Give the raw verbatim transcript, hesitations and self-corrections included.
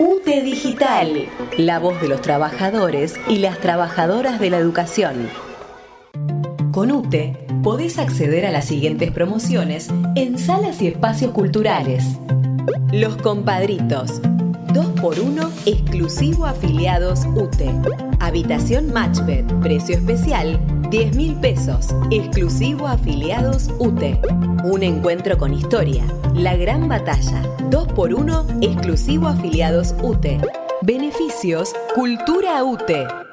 UTE Digital, la voz de los trabajadores y las trabajadoras de la educación. Con UTE podés acceder a las siguientes promociones en salas y espacios culturales. Los Compadritos, dos por uno exclusivo afiliados UTE. Habitación Matchbed, precio especial, diez mil pesos, exclusivo afiliados UTE. Un encuentro con historia, La Gran Batalla, dos por uno exclusivo afiliados UTE. Beneficios, Cultura UTE.